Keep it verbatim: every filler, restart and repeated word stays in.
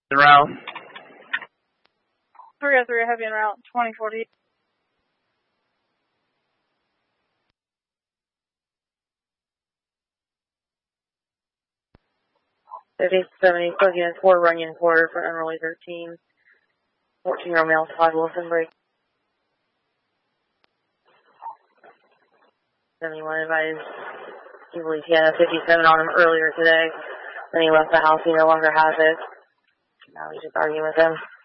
En route. three oh three, heavy en route, twenty forty. fifty seventy, plug in four, Runyon Quarter for unruly thirteen. fourteen-year-old male, Todd Wilson, break. seventy-one advised he believes he had a fifty-seven on him earlier today. Then he left the house, he no longer has it. Now he's just arguing with him.